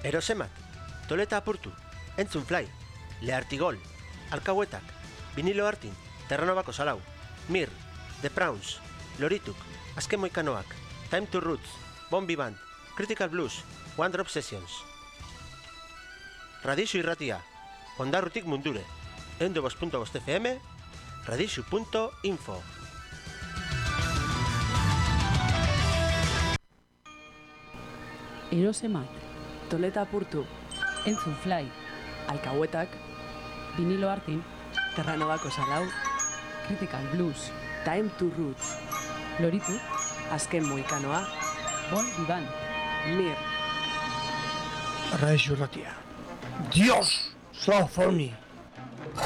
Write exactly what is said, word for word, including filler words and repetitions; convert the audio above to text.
Erosemak, Toleta apurtu, Entzun Fly, Leartigol, Alkahuetak, Vinilo Artin, Terranobako Salau, Mir, The Prawns, Lorituk, Azken Moikanoak, Time to Roots, Bombi Band, Critical Blues, One Drop Sessions. Radixu irratia, Ondarrutik mundure, ehun eta bost puntu bost F M, radixu puntu info. Erosemak, Toleta apurtu, Entzun Fly, Alkahuetak, Vinilo Artin, Terranobako Salau, Critical Blues, Time to Roots, Loritu, Azken Moikanoa, Bon Vivan, Mir. Radixu irratia. Dios, so for me.